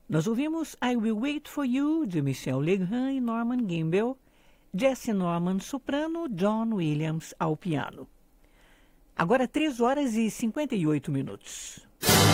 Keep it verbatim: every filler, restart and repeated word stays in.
Nós ouvimos I Will Wait For You, de Michel Legrand e Norman Gimbel, Jesse Norman soprano, John Williams ao piano. Agora três horas e cinquenta e oito minutos.